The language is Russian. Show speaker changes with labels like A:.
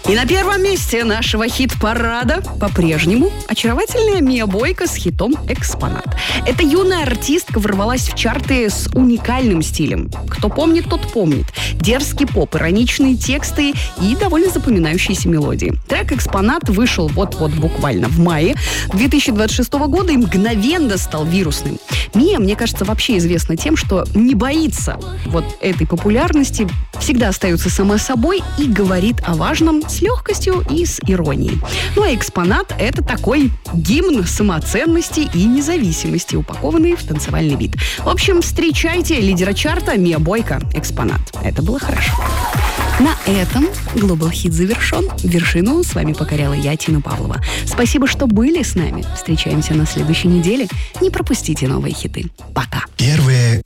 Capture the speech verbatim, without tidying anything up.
A: И на первом месте нашего хит-парада по-прежнему очаровательная Мия Бойко с хитом «Экспонат». Эта юная артистка ворвалась в чарты с уникальным стилем. Кто помнит, тот помнит. Дерзкий поп, ироничные тексты и довольно запоминающиеся мелодии. Трек «Экспонат» вышел вот-вот буквально в мае две тысячи двадцать шестого года и мгновенно стал вирусным. Мия, мне кажется, вообще известна тем, что не боится вот этой популярности, всегда остается сама собой и говорит о важном с легкостью и с иронией. Ну а «Экспонат» — это такой гимн самоценности и независимости, упакованный в танцевальный бит. В общем, встречайте лидера чарта Мия Бойко «Экспонат». Это было хорошо. На этом Global Hit завершен. Вершину с вами покоряла я, Тина Павлова. Спасибо, что были с нами. Встречаемся на следующей неделе. Не пропустите новые хиты. Пока.
B: Первые